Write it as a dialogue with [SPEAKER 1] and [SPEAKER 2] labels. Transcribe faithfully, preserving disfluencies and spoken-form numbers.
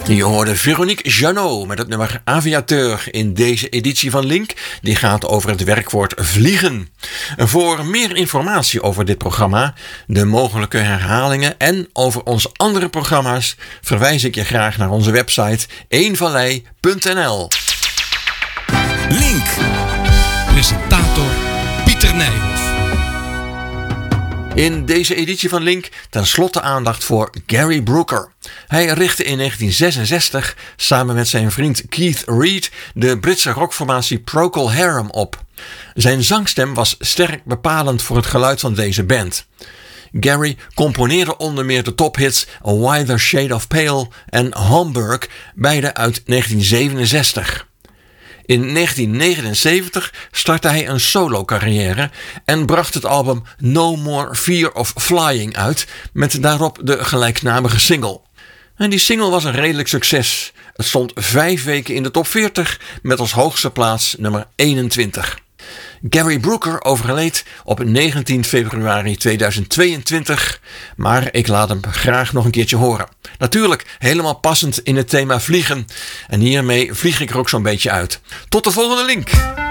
[SPEAKER 1] Je hoorde Veronique Jeannot met het nummer Aviateur in deze editie van Link. Die gaat over het werkwoord vliegen. Voor meer informatie over dit programma, de mogelijke herhalingen en over onze andere programma's verwijs ik je graag naar onze website eenvallei punt n l.
[SPEAKER 2] Link. Presentator Pieter Nijhoff.
[SPEAKER 1] In deze editie van Link tenslotte aandacht voor Gary Brooker. Hij richtte in negentien zesenzestig samen met zijn vriend Keith Reid de Britse rockformatie Procol Harum op. Zijn zangstem was sterk bepalend voor het geluid van deze band. Gary componeerde onder meer de tophits A Wider Shade of Pale en Hamburg, beide uit negentien zevenenzestig. In negentien negenenzeventig startte hij een solo-carrière en bracht het album No More Fear of Flying uit met daarop de gelijknamige single. En die single was een redelijk succes. Het stond vijf weken in de top veertig met als hoogste plaats nummer eenentwintig. Gary Brooker overleed op negentien februari tweeduizend tweeëntwintig, maar ik laat hem graag nog een keertje horen. Natuurlijk helemaal passend in het thema vliegen. En hiermee vlieg ik er ook zo'n beetje uit. Tot de volgende Link!